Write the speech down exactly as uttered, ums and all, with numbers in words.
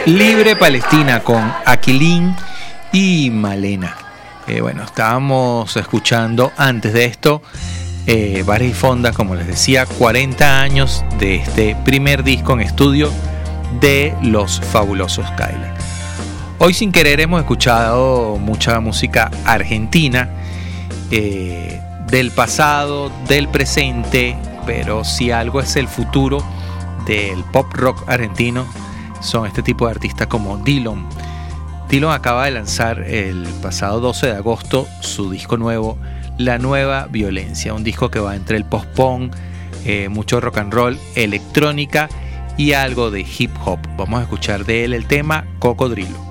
Libre Palestina con Aquilín y Malena. Eh, bueno, estábamos escuchando antes de esto eh, Bares y Fonda, como les decía, cuarenta años de este primer disco en estudio de Los Fabulosos Cadillacs. Hoy sin querer hemos escuchado mucha música argentina, eh, del pasado, del presente, pero si algo es el futuro del pop rock argentino, son este tipo de artistas como Dillom. Dillom acaba de lanzar el pasado doce de agosto su disco nuevo, La Nueva Violencia, un disco que va entre el post-punk, eh, mucho rock and roll, electrónica y algo de hip hop. Vamos a escuchar de él el tema Cocodrilo.